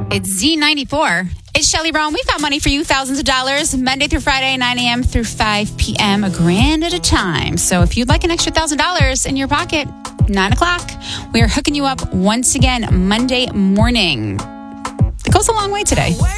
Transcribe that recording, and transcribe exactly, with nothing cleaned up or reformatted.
It's Z ninety-four. It's Shelly Brown. We've got money for you, thousands of dollars, Monday through Friday, nine a.m. through five p.m., a grand at a time. So if you'd like an extra one thousand dollars in your pocket, nine o'clock, we are hooking you up once again Monday morning. It goes a long way today.